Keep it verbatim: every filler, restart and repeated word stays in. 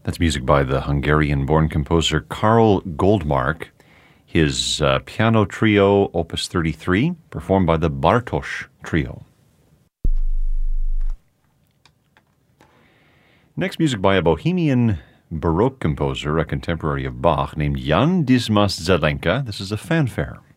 That's music by the Hungarian-born composer Karl Goldmark. His uh, piano trio, Opus thirty-three, performed by the Bartosz Trio. Next, music by a Bohemian Baroque composer, a contemporary of Bach, named Jan Dismas Zelenka. This is a fanfare.